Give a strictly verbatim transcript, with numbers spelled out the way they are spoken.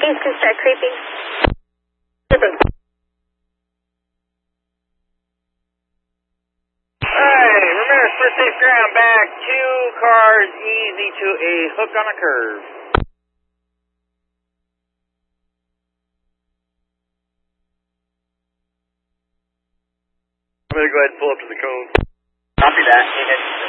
Eastern start creeping. Creeping. Alright, remember, first safe ground back, two cars easy to a hook on a curve. I'm going to go ahead and pull up to the cone. Copy that.